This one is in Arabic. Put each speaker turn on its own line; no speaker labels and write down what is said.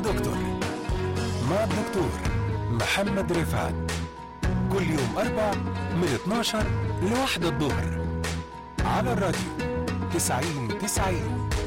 دكتور مع الدكتور محمد رفعت، كل يوم أربع من 12 ل1 الظهر على الراديو 90-90.